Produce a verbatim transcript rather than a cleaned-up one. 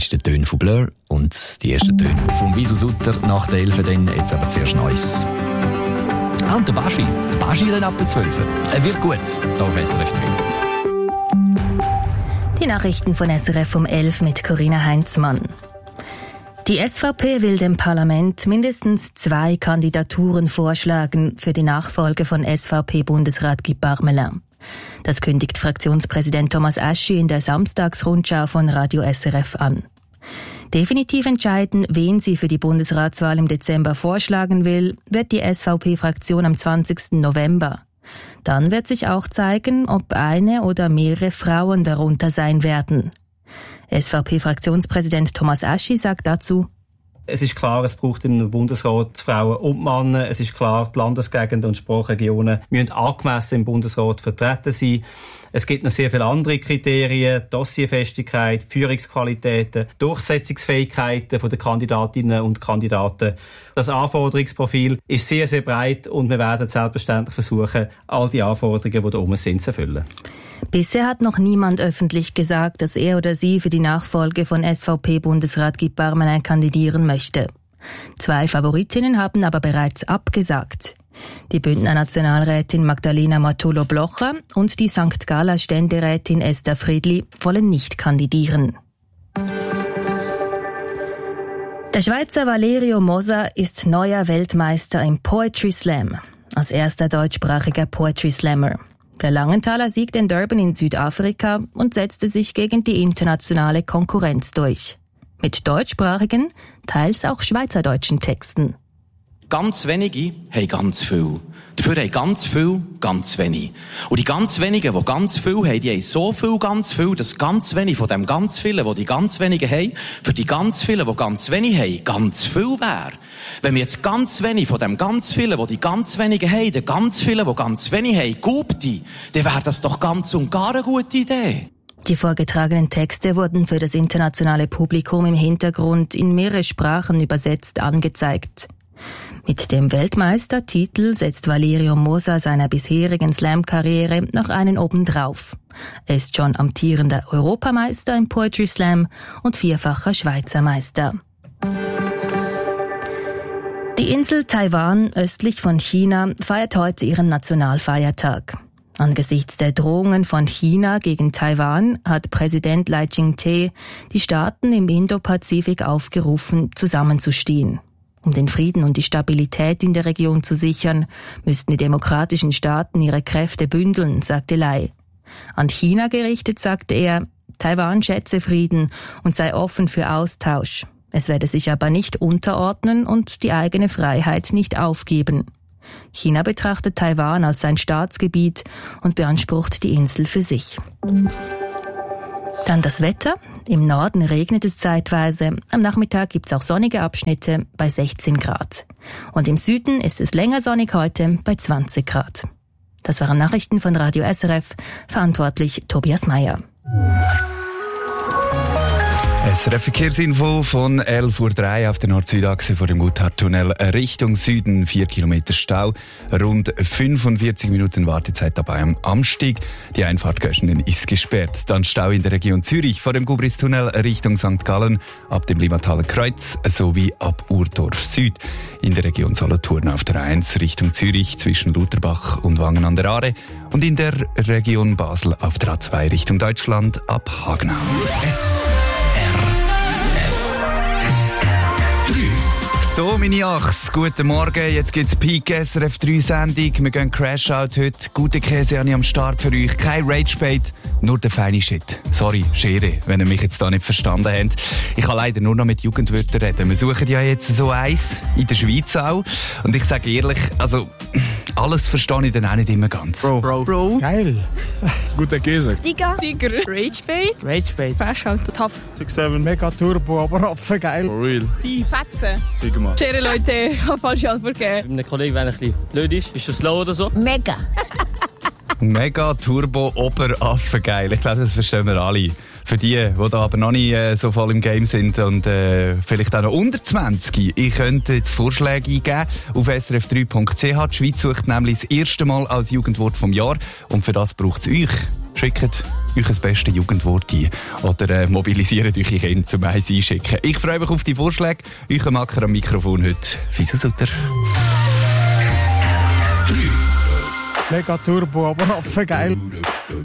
letzten Töne von Blur und die ersten Töne vom Wieso Sutter nach der elf. Dann jetzt aber zuerst Neues. Ah, und der Baschi. Der Baschi dann ab der zwölf. Er wird gut, hier auf S R F drei. Die Nachrichten von S R F um elf mit Corinna Heinzmann. Die S V P will dem Parlament mindestens zwei Kandidaturen vorschlagen für die Nachfolge von S V P-Bundesrat Guy Parmelin. Das kündigt Fraktionspräsident Thomas Aschi in der Samstagsrundschau von Radio S R F an. Definitiv entscheiden, wen sie für die Bundesratswahl im Dezember vorschlagen will, wird die S V P-Fraktion am zwanzigsten November. Dann wird sich auch zeigen, ob eine oder mehrere Frauen darunter sein werden. S V P-Fraktionspräsident Thomas Aschi sagt dazu: Es ist klar, es braucht im Bundesrat Frauen und Männer. Es ist klar, die Landesgegenden und Sprachregionen müssen angemessen im Bundesrat vertreten sein. Es gibt noch sehr viele andere Kriterien: Dossierfestigkeit, Führungsqualitäten, Durchsetzungsfähigkeiten der Kandidatinnen und Kandidaten. Das Anforderungsprofil ist sehr, sehr breit und wir werden selbstverständlich versuchen, all die Anforderungen, die da oben sind, zu erfüllen. Bisher hat noch niemand öffentlich gesagt, dass er oder sie für die Nachfolge von S V P-Bundesrat Guy Parmelin kandidieren möchte. Zwei Favoritinnen haben aber bereits abgesagt. Die Bündner Nationalrätin Magdalena Matolo-Blocher und die Sankt Galler Ständerätin Esther Friedli wollen nicht kandidieren. Der Schweizer Valerio Mosa ist neuer Weltmeister im Poetry Slam, als erster deutschsprachiger Poetry Slammer. Der Langenthaler siegte in Durban in Südafrika und setzte sich gegen die internationale Konkurrenz durch. Mit deutschsprachigen, teils auch schweizerdeutschen Texten. Ganz wenige haben ganz viel. Dafür haben ganz viel ganz wenig. Und die ganz wenigen, die ganz viel haben, die haben so viel ganz viel, dass ganz wenig von dem ganz vielen, die die ganz wenigen haben, für die ganz vielen, die ganz wenig haben, ganz viel wäre. Wenn wir jetzt ganz wenig von dem ganz vielen, die die ganz wenigen haben, den ganz vielen, die ganz wenig haben, gubti, dann wäre das doch ganz und gar eine gute Idee. Die vorgetragenen Texte wurden für das internationale Publikum im Hintergrund in mehrere Sprachen übersetzt angezeigt. Mit dem Weltmeistertitel setzt Valerio Mosa seiner bisherigen Slam-Karriere noch einen obendrauf. Er ist schon amtierender Europameister im Poetry Slam und vierfacher Schweizer Meister. Die Insel Taiwan östlich von China feiert heute ihren Nationalfeiertag. Angesichts der Drohungen von China gegen Taiwan hat Präsident Lai Ching-te die Staaten im Indopazifik aufgerufen, zusammenzustehen. Um den Frieden und die Stabilität in der Region zu sichern, müssten die demokratischen Staaten ihre Kräfte bündeln, sagte Lai. An China gerichtet sagte er, Taiwan schätze Frieden und sei offen für Austausch. Es werde sich aber nicht unterordnen und die eigene Freiheit nicht aufgeben. China betrachtet Taiwan als sein Staatsgebiet und beansprucht die Insel für sich. Dann das Wetter. Im Norden regnet es zeitweise. Am Nachmittag gibt es auch sonnige Abschnitte bei sechzehn Grad. Und im Süden ist es länger sonnig heute bei zwanzig Grad. Das waren Nachrichten von Radio S R F. Verantwortlich Tobias Meyer. S R F-Verkehrsinfo von elf Uhr drei auf der Nord-Süd-Achse vor dem Gotthardtunnel Richtung Süden. vier Kilometer Stau, rund fünfundvierzig Minuten Wartezeit dabei am Amstieg. Die Einfahrt Göschenen ist gesperrt. Dann Stau in der Region Zürich vor dem Gubristunnel Richtung Sankt Gallen, ab dem Limmataler Kreuz sowie ab Urdorf Süd. In der Region Solothurn auf der eins Richtung Zürich zwischen Lutherbach und Wangen an der Aare. Und in der Region Basel auf der A zwei Richtung Deutschland ab Hagenau. So, meine Achs, guten Morgen. Jetzt gibt's Peak S R F drei Sendung. Wir gehen Crash-Out heute. Gute Käse habe ich am Start für euch. Kein Rage-Bait, nur der feine Shit. Sorry, Schere, wenn ihr mich jetzt da nicht verstanden habt. Ich kann leider nur noch mit Jugendwörtern reden. Wir suchen ja jetzt so eins, in der Schweiz auch. Und ich sage ehrlich, also, alles verstehe ich dann auch nicht immer ganz. Bro. Bro. Bro. Geil. Guter Käse. Tiger. Tiger. Rage-Bait. Rage-Bait. Crash-Out. Tough. six seven. Mega Turbo, aber Apfel geil. For real. Die Fetzen. Sigma. Schere, Leute, ich habe falsche Antwort gegeben. Wenn ein Kollege, wenn er ein bisschen blöd ist, ist er slow oder so? Mega. Mega Turbo Oberaffen geil. Ich glaube, das verstehen wir alle. Für die, die da aber noch nicht äh, so voll im Game sind und äh, vielleicht auch noch unter zwanzig, ich könnte jetzt Vorschläge eingeben auf s r f drei punkt c h. Die Schweiz sucht nämlich das erste Mal als Jugendwort vom Jahr und für das braucht es euch. Schickt euch das beste Jugendwort ein oder äh, mobilisiert eure Kinder zum eins einschicken. Ich freue mich auf die Vorschläge. Euer Macker am Mikrofon heute, Wieso Sutter. Mega Turbo, aber Apfel geil.